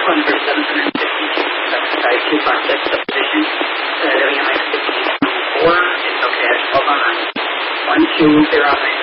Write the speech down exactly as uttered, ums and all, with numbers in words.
one for seven hundred fifty, sorry, two five six subdivision. Uh, living in like fifteen four. It's okay. Hold on. one two zero nine.